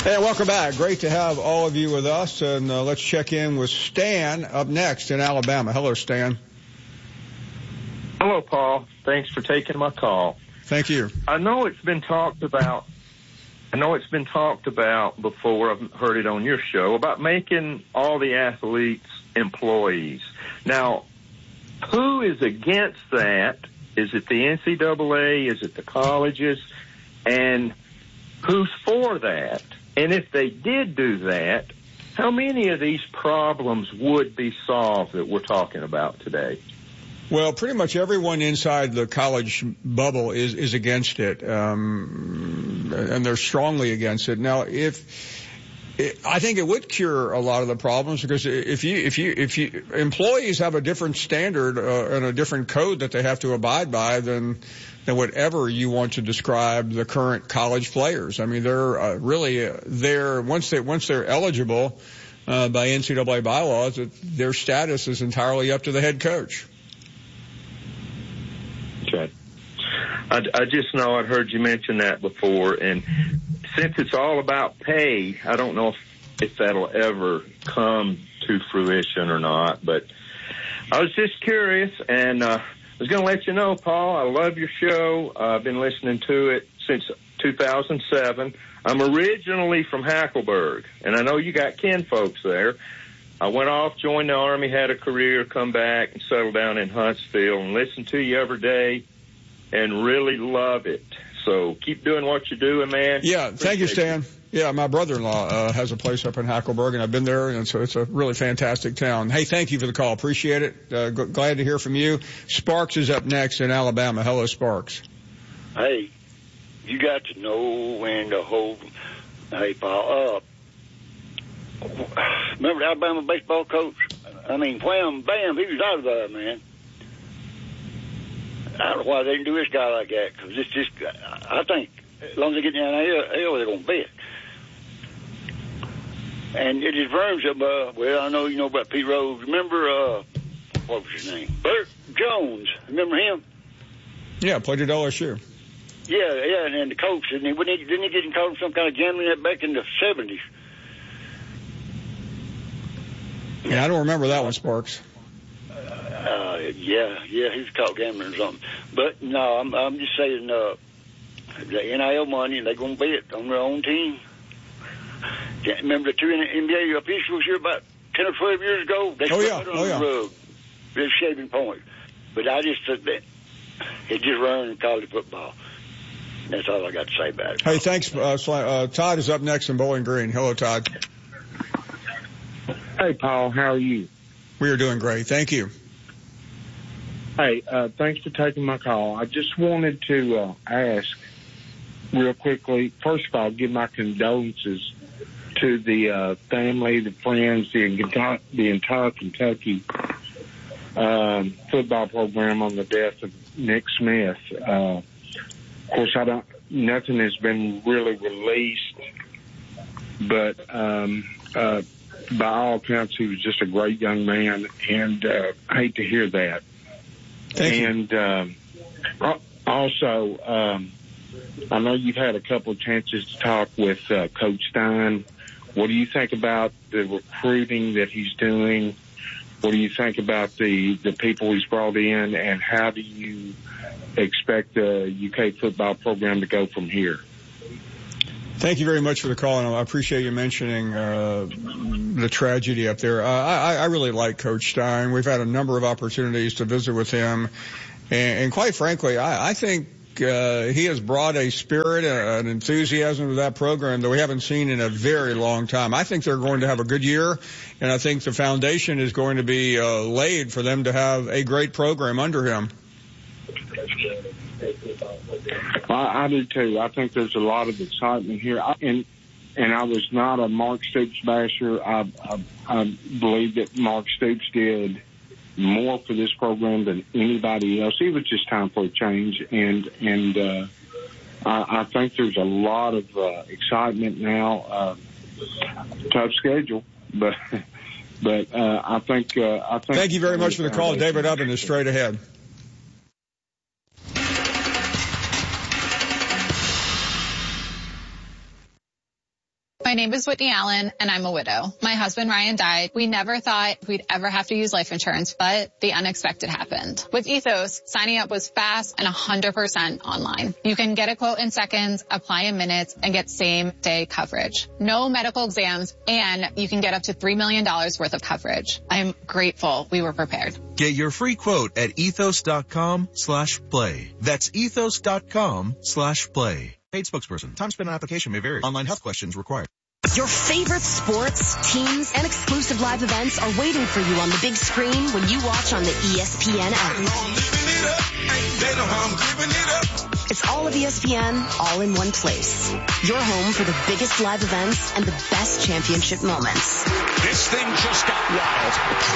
Hey, welcome back. Great to have all of you with us. And let's check in with Stan up next in Alabama. Hello, Stan. Hello, Paul. Thanks for taking my call. Thank you. I know it's been talked about before. I've heard it on your show about making all the athletes employees. Now, who is against that? Is it the NCAA? Is it the colleges? And who's for that? And if they did do that, how many of these problems would be solved that we're talking about today? Well, pretty much everyone inside the college bubble is against it, and they're strongly against it. Now, I think it would cure a lot of the problems, because if you employees have a different standard and a different code that they have to abide by than whatever you want to describe the current college players. I mean, they're once they're eligible by NCAA bylaws, their status is entirely up to the head coach. Okay. I just know I'd heard you mention that before, and since it's all about pay, I don't know if that'll ever come to fruition or not, but I was just curious, and I was going to let you know, Paul, I love your show. I've been listening to it since 2007. I'm originally from Hackleburg, and I know you got kin folks there. I went off, joined the Army, had a career, come back, and settled down in Huntsville, and listen to you every day and really love it. So keep doing what you're doing, man. Yeah, thank you, Stan. Yeah, my brother-in-law has a place up in Hackleburg, and I've been there, and so it's a really fantastic town. Hey, thank you for the call. Appreciate it. Glad to hear from you. Sparks is up next in Alabama. Hello, Sparks. Hey, you got to know when to hold. Hey, Paul, remember the Alabama baseball coach? I mean, wham, bam, he was out of there, man. I don't know why they didn't do this guy like that, because it's just, I think, as long as they get in the NIL, they're going to bet. And it just burns up, well, I know you know about Pete Rose. Remember, what was his name? Bert Jones. Remember him? Yeah, played at LSU. Yeah, and the coach, didn't he get in caught some kind of gambling that back in the 70s? Yeah, I don't remember that one, Sparks. Yeah, he was caught gambling or something. But no, I'm just saying, the NIL money, they're going to bet on their own team. Remember the two NBA officials here about 10 or 12 years ago? They on the rug. They're shaving points. But I just said that it just ruined college football. That's all I got to say about it. Hey, thanks. Todd is up next in Bowling Green. Hello, Todd. Hey, Paul. How are you? We are doing great. Thank you. Hey, thanks for taking my call. I just wanted to ask real quickly. First of all, give my condolences to the family, the friends, the entire Kentucky football program on the death of Nick Smith. Of course, nothing has been really released, but by all accounts, he was just a great young man, and I hate to hear that. Thank you. Also, I know you've had a couple of chances to talk with Coach Stein. What do you think about the recruiting that he's doing? What do you think about the people he's brought in, and how do you expect the UK football program to go from here? Thank you very much for the call, and I appreciate you mentioning the tragedy up there. I really like Coach Stein. We've had a number of opportunities to visit with him, and quite frankly, I think he has brought a spirit, an enthusiasm to that program that we haven't seen in a very long time. I think they're going to have a good year, and I think the foundation is going to be laid for them to have a great program under him. I do too. I think there's a lot of excitement here, and I was not a Mark Stoops basher. I believe that Mark Stoops did more for this program than anybody else. It was just time for a change, and I think there's a lot of excitement now. Tough schedule, but I think. Thank you very much for the call. David Ubben is straight ahead. My name is Whitney Allen, and I'm a widow. My husband, Ryan, died. We never thought we'd ever have to use life insurance, but the unexpected happened. With Ethos, signing up was fast and 100% online. You can get a quote in seconds, apply in minutes, and get same-day coverage. No medical exams, and you can get up to $3 million worth of coverage. I'm grateful we were prepared. Get your free quote at ethos.com/play. That's ethos.com/play. Paid spokesperson. Time spent on application may vary. Online health questions required. Your favorite sports, teams, and exclusive live events are waiting for you on the big screen when you watch on the ESPN app. It's all of ESPN, all in one place. Your home for the biggest live events and the best championship moments. This thing just got wild.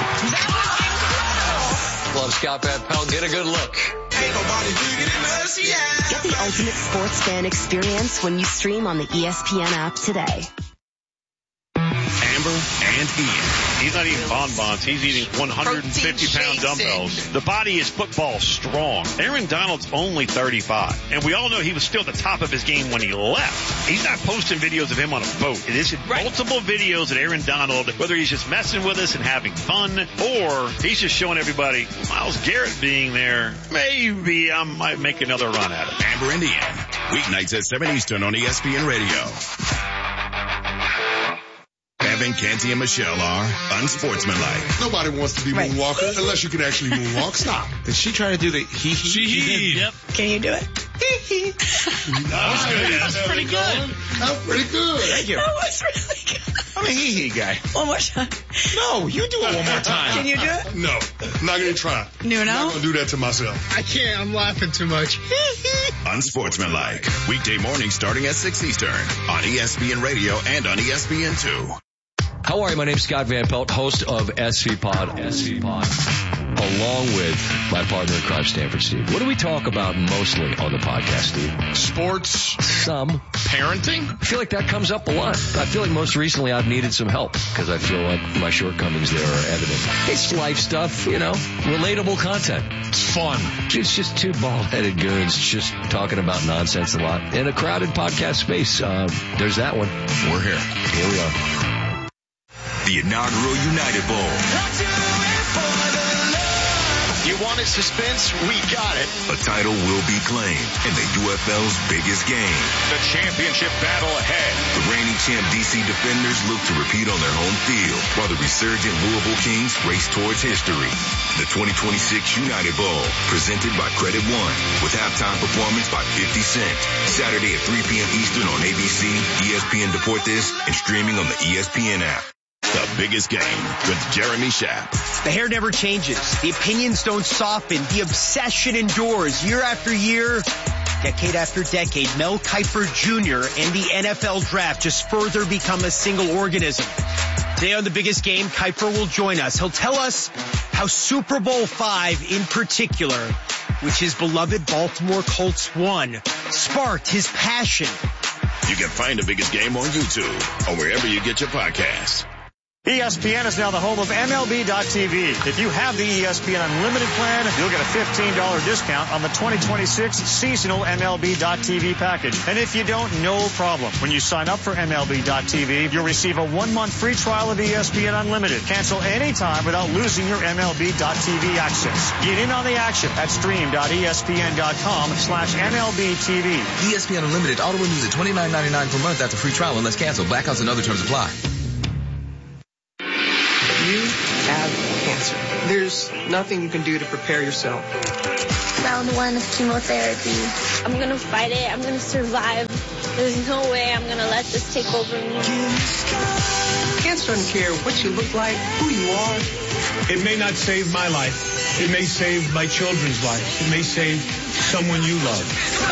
Love Scott Van Pelt. Get a good look. Ain't nobody bigger than us, yeah. Get the ultimate sports fan experience when you stream on the ESPN app today. Amber and Ian. He's not eating bonbons. He's eating 150-pound dumbbells. The body is football strong. Aaron Donald's only 35. And we all know he was still at the top of his game when he left. He's not posting videos of him on a boat. It is multiple videos of Aaron Donald, whether he's just messing with us and having fun, or he's just showing everybody, Myles Garrett being there, maybe I might make another run at it. Amber and Ian. Weeknights at 7 Eastern on ESPN Radio. Evan, Canty, and Michelle are unsportsmanlike. Nobody wants to be Moonwalker unless you can actually moonwalk. Stop. Did she try to do the he? Yep. Can you do it? That's pretty good. That's pretty good. Thank you. That was really good. I'm a he guy. One more time. No, you do it one more time. Can you do it? No, I'm not going to try. No? I'm not going to do that to myself. I can't. I'm laughing too much. Unsportsmanlike. Weekday mornings starting at 6 Eastern on ESPN Radio and on ESPN2. How are you? My name's Scott Van Pelt, host of SV Pod, along with my partner in crime, Stanford Steve. What do we talk about mostly on the podcast, Steve? Sports. Some. Parenting. I feel like that comes up a lot. I feel like most recently I've needed some help because I feel like my shortcomings there are evident. It's life stuff, relatable content. It's fun. It's just two bald-headed goons just talking about nonsense a lot. In a crowded podcast space, there's that one. We're here. Here we are. The inaugural United Bowl. You wanted suspense? We got it. A title will be claimed in the UFL's biggest game. The championship battle ahead. The reigning champ DC Defenders look to repeat on their home field, while the resurgent Louisville Kings race towards history. The 2026 United Bowl, presented by Credit One, with halftime performance by 50 Cent. Saturday at 3 p.m. Eastern on ABC, ESPN Deportes, and streaming on the ESPN app. The biggest game with Jeremy Schaap. The hair never changes. The opinions don't soften. The obsession endures year after year, decade after decade. Mel Kiper Jr. and the NFL draft just further become a single organism. Today on The Biggest Game, Kiper will join us. He'll tell us how Super Bowl V in particular, which his beloved Baltimore Colts won, sparked his passion. You can find The Biggest Game on YouTube or wherever you get your podcasts. ESPN is now the home of MLB.TV. If you have the ESPN Unlimited plan, you'll get a $15 discount on the 2026 seasonal MLB.TV package. And if you don't, no problem. When you sign up for MLB.TV, you'll receive a 1-month free trial of ESPN Unlimited. Cancel anytime without losing your MLB.TV access. Get in on the action at stream.espn.com/MLBTV. ESPN Unlimited auto renews at $29.99 per month after free trial unless canceled. Blackouts and other terms apply. You have cancer. There's nothing you can do to prepare yourself. Round 1 of chemotherapy. I'm going to fight it. I'm going to survive. There's no way I'm going to let this take over me. Cancer doesn't care what you look like, who you are. It may not save my life. It may save my children's lives. It may save someone you love.